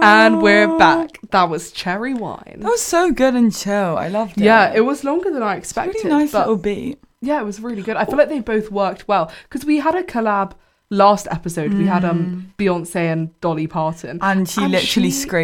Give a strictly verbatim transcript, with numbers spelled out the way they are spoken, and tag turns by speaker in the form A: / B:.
A: And we're back. That was Cherry Wine.
B: That was so good and chill. I loved it.
A: Yeah, it was longer than I expected.
B: Really nice
A: but
B: little beat.
A: Yeah, it was really good. I feel like they both worked well because we had a collab last episode. Mm. We had um Beyonce and Dolly Parton,
B: and she
A: and
B: literally
A: she...
B: screamed.